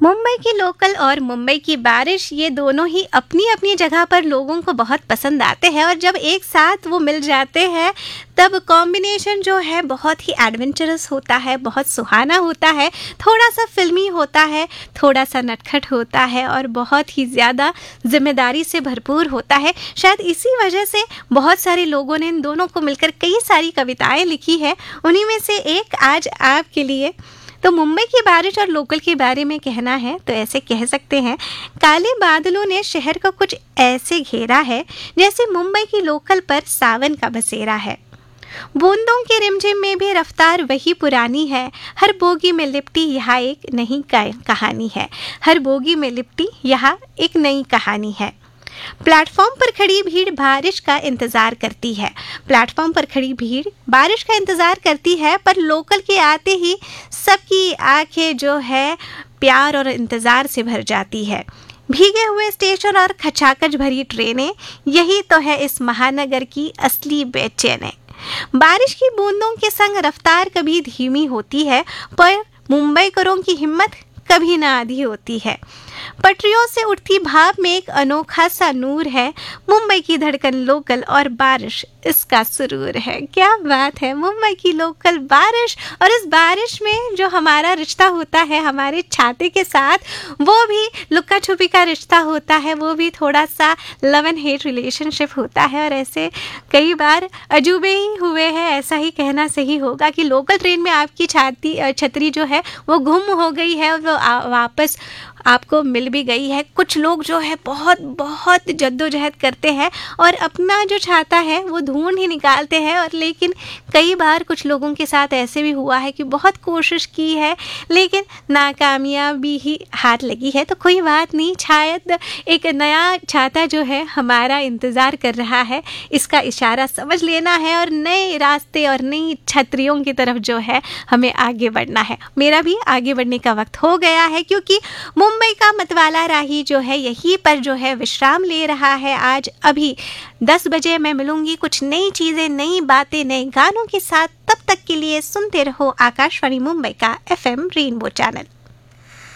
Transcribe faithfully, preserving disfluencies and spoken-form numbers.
मुंबई की लोकल और मुंबई की बारिश, ये दोनों ही अपनी अपनी जगह पर लोगों को बहुत पसंद आते हैं और जब एक साथ वो मिल जाते हैं तब कॉम्बिनेशन जो है बहुत ही एडवेंचरस होता है, बहुत सुहाना होता है, थोड़ा सा फिल्मी होता है, थोड़ा सा नटखट होता है और बहुत ही ज़्यादा जिम्मेदारी से भरपूर होता है। शायद इसी वजह से बहुत सारे लोगों ने इन दोनों को मिलकर कई सारी कविताएं लिखी है। उन्हीं में से एक आज आपके लिए। तो मुंबई की बारिश और लोकल के बारे में कहना है तो ऐसे कह सकते हैं, काले बादलों ने शहर को कुछ ऐसे घेरा है जैसे मुंबई की लोकल पर सावन का बसेरा है। बूंदों के रिमझिम में भी रफ्तार वही पुरानी है, हर बोगी में लिपटी यहाँ एक नई कहानी है। हर बोगी में लिपटी यहाँ एक नई कहानी है। प्लेटफॉर्म पर खड़ी भीड़ बारिश का इंतजार करती है प्लेटफॉर्म पर खड़ी भीड़ बारिश का इंतजार करती है पर लोकल के आते ही सबकी आंखें जो है प्यार और इंतजार से भर जाती है। भीगे हुए स्टेशन और खचाखच भरी ट्रेनें, यही तो है इस महानगर की असली बेचैनी। बारिश की बूंदों के संग रफ्तार कभी धीमी होती है पर मुंबईकरों की हिम्मत कभी ना आधी होती है। पटरियों से उठती भाप में एक अनोखा सा नूर है, मुंबई की धड़कन लोकल और बारिश इसका सुरूर है। क्या बात है, मुंबई की लोकल बारिश, और इस बारिश में जो हमारा रिश्ता होता है हमारे छाते के साथ, वो भी लुक्का छुपी का रिश्ता होता है, वो भी थोड़ा सा लव एंड हेट रिलेशनशिप होता है। और ऐसे कई बार अजूबे ही हुए हैं, ऐसा ही कहना सही होगा कि लोकल ट्रेन में आपकी छाती छतरी जो है वो गुम हो गई है और वो वापस आपको मिल भी गई है। कुछ लोग जो है बहुत बहुत जद्दोजहद करते हैं और अपना जो छाता है वो ढूंढ ही निकालते हैं, और लेकिन कई बार कुछ लोगों के साथ ऐसे भी हुआ है कि बहुत कोशिश की है लेकिन नाकामयाबी ही हाथ लगी है। तो कोई बात नहीं, शायद एक नया छाता जो है हमारा इंतज़ार कर रहा है, इसका इशारा समझ लेना है और नए रास्ते और नई छतरियों की तरफ जो है हमें आगे बढ़ना है। मेरा भी आगे बढ़ने का वक्त हो गया है क्योंकि मुंबई का मतवाला राही जो है यहीं पर जो है विश्राम ले रहा है। आज अभी दस बजे मैं मिलूंगी कुछ नई चीज़ें, नई बातें, नए गानों के साथ। तब तक के लिए सुनते रहो आकाशवाणी मुंबई का एफएम रेनबो चैनल।